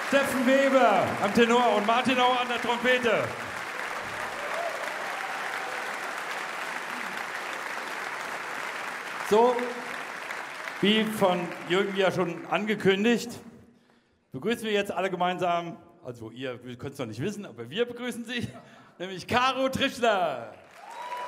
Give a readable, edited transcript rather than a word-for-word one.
Steffen Weber am Tenor und Martin Au an der Trompete. So, wie von Jürgen ja schon angekündigt, begrüßen wir jetzt alle gemeinsam, also ihr könnt es noch nicht wissen, aber wir begrüßen Sie, nämlich Caro Trischler.